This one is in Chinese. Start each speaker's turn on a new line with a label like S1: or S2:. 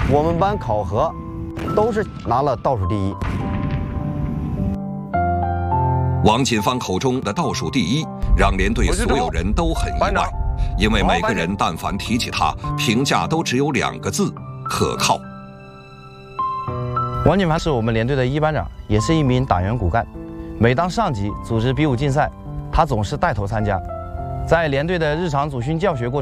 S1: 我们班考核都是拿了倒数第一。
S2: 王锦芳口中的倒数第一，让连队所有人都很意外，因为每个人但凡提起他，评价都只有2个字：可靠。
S3: 王锦芳是我们连队的一班长，也是一名党员骨干。每当上级组织比武竞赛，他总是带头参加。在连队的日常组训教学过程